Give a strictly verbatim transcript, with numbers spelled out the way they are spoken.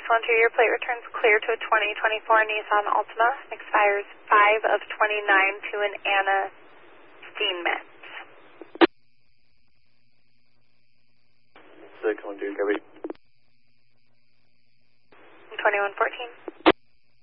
one two, your plate returns clear to a twenty twenty-four Nissan Altima. Expires five of twenty-nine to an Anna Steenmetz. six one two, copy. twenty-one fourteen.